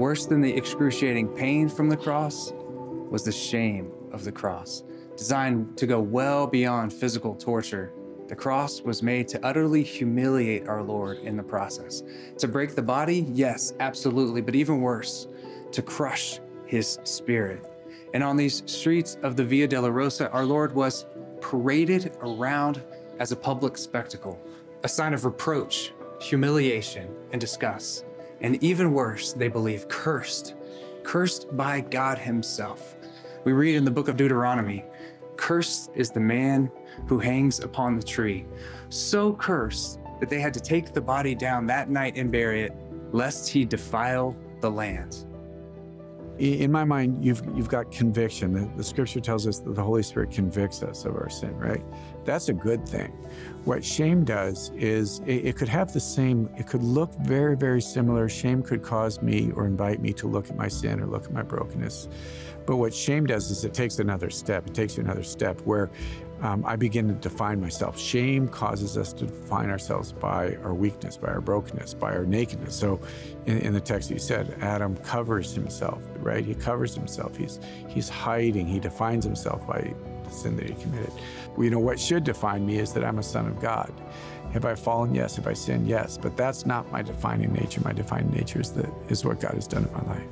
Worse than the excruciating pain from the cross was the shame of the cross. Designed to go well beyond physical torture, the cross was made to utterly humiliate our Lord in the process. To break the body, yes, absolutely, but even worse, to crush his spirit. And on these streets of the Via Dolorosa, our Lord was paraded around as a public spectacle, a sign of reproach, humiliation, and disgust. And even worse, they believe, cursed by God himself. We read in the book of Deuteronomy, "Cursed is the man who hangs upon the tree." So cursed that they had to take the body down that night and bury it, lest he defile the land. In my mind, you've got conviction. The scripture tells us that the Holy Spirit convicts us of our sin, right? That's a good thing. What shame does is it could have the same, it could look very, very similar. Shame could cause me or invite me to look at my sin or look at my brokenness. But what shame does is it takes another step. It takes you another step where I begin to define myself. Shame causes us to define ourselves by our weakness, by our brokenness, by our nakedness. So in the text you said, Adam covers himself, right? He covers himself. He's hiding. He defines himself by the sin that he committed. Well, you know, what should define me is that I'm a son of God. Have I fallen? Yes. Have I sinned? Yes. But that's not my defining nature. My defining nature is what God has done in my life.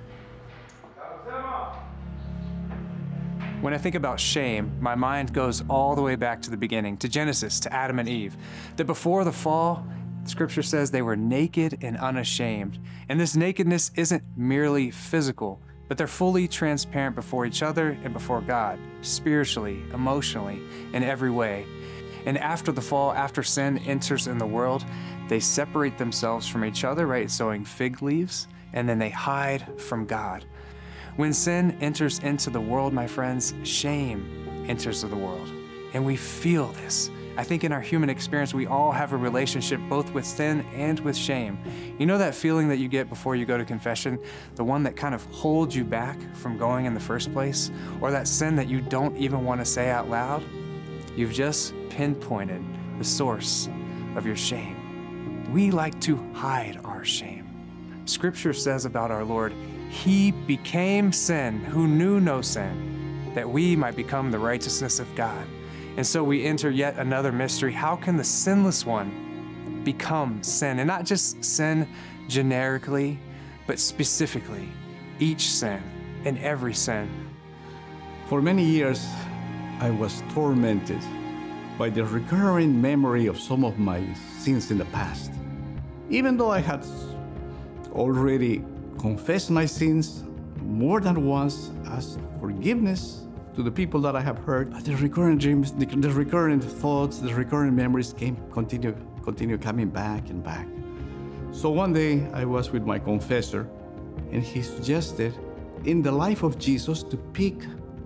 When I think about shame, my mind goes all the way back to the beginning, to Genesis, to Adam and Eve. That before the fall, Scripture says they were naked and unashamed. And this nakedness isn't merely physical, but they're fully transparent before each other and before God, spiritually, emotionally, in every way. And after the fall, after sin enters in the world, they separate themselves from each other, right, sowing fig leaves, and then they hide from God. When sin enters into the world, my friends, shame enters the world. And we feel this. I think in our human experience, we all have a relationship both with sin and with shame. You know that feeling that you get before you go to confession? The one that kind of holds you back from going in the first place? Or that sin that you don't even want to say out loud? You've just pinpointed the source of your shame. We like to hide our shame. Scripture says about our Lord, he became sin who knew no sin, that we might become the righteousness of God. And so we enter yet another mystery. How can the sinless one become sin? And not just sin generically, but specifically, each sin and every sin. For many years, I was tormented by the recurring memory of some of my sins in the past. Even though I had already confessed my sins more than once, asked forgiveness to the people that I have hurt, the recurrent dreams, the recurrent thoughts, the recurrent memories continue coming back and back. So one day I was with my confessor, and he suggested in the life of Jesus to pick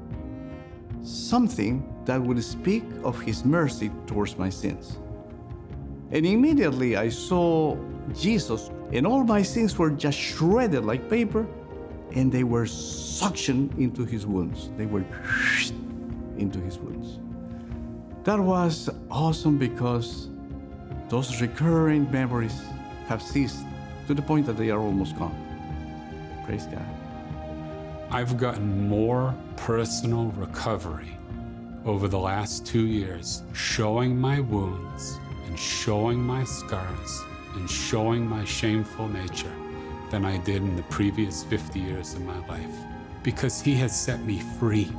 something that would speak of his mercy towards my sins. And immediately I saw Jesus, and all my sins were just shredded like paper, and they were suctioned into his wounds. They were into his wounds. That was awesome because those recurring memories have ceased to the point that they are almost gone. Praise God. I've gotten more personal recovery over the last 2 years, showing my wounds and showing my scars and showing my shameful nature than I did in the previous 50 years of my life, because he has set me free.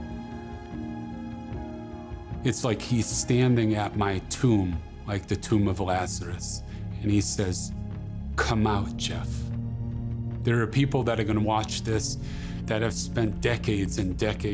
It's like he's standing at my tomb, like the tomb of Lazarus, and he says, "Come out, Jeff." There are people that are going to watch this that have spent decades and decades